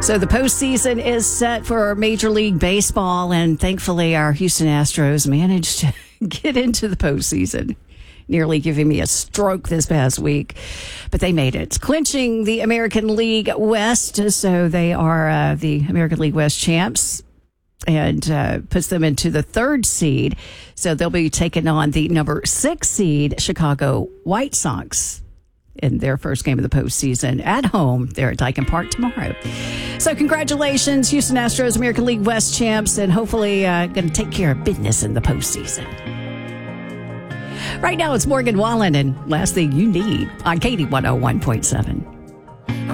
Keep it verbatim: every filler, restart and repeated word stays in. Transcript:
So the postseason is set for Major League Baseball, and thankfully our Houston Astros managed to get into the postseason, nearly giving me a stroke this past week. But they made it, clinching the American League West. So they are uh, the American League West champs, and uh, puts them into the third seed. So they'll be taking on the number six seed Chicago White Sox in their first game of the postseason at home there at Dyken Park tomorrow. So congratulations, Houston Astros, American League West champs, and hopefully uh, going to take care of business in the postseason. Right now it's Morgan Wallen and Last Thing You Need on Katie one oh one point seven.